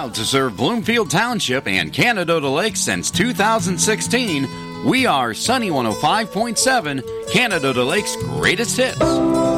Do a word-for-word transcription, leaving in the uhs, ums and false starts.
Proud to serve Bloomfield Township and Canadota Lakes since two thousand sixteen, we are Sunny one oh five point seven, Canadota Lakes' greatest hits.